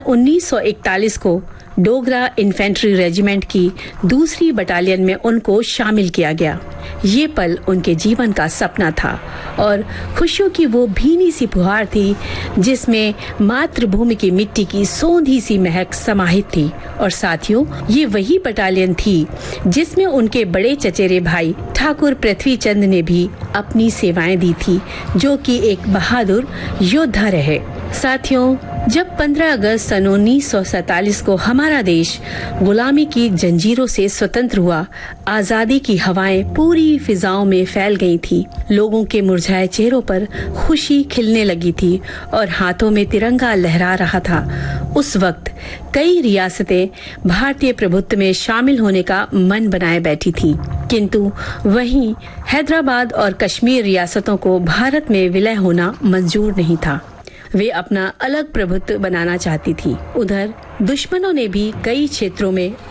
1941 को Dogra infantry regiment की दूसरी बटालियन में उनको शामिल किया गया। ये पल उनके जीवन का सपना था और खुशियों की वो भीनी सी फुहार थी जिसमें मातृभूमि की मिट्टी की सोंधी सी महक समाहित थी। और साथियों, ये वही बटालियन थी जिसमें उनके बड़े चचेरे भाई ठाकुर पृथ्वी चंद ने भी अपनी सेवाएं दी थी, जो कि एक बहादुर योद्धा रहे। साथियों, जब 15 अगस्त सन 1947 को हमारा देश गुलामी की जंजीरों से स्वतंत्र हुआ, आजादी की हवाएं पूरी फिजाओं में फैल गई थी। लोगों के मुरझाए चेहरों पर खुशी खिलने लगी थी और हाथों में तिरंगा लहरा रहा था। उस वक्त कई रियासतें भारतीय प्रभुत्व में शामिल होने का मन बनाए बैठी थी, किंतु वहीं हैदराबाद और कश्मीर रियासतों को भारत में विलय होना मंजूर नहीं था। वे अपना अलग प्रभुत्व बनाना चाहती थी। उधर दुश्मनों ने भी कई क्षेत्रों में